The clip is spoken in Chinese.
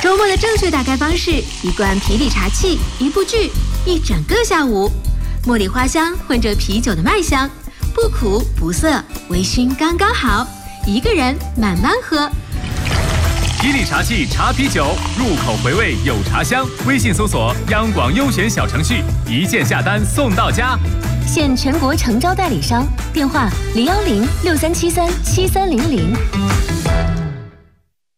周末的正确打开方式：一罐啤酒茶气，一部剧，一整个下午。茉莉花香混着啤酒的麦香，不苦不涩，微醺刚刚好，一个人慢慢喝。 啤力茶气茶啤酒，入口回味有茶香。微信搜索央广优选小程序，一键下单送到家。 现全国诚招代理商，电话01063737300。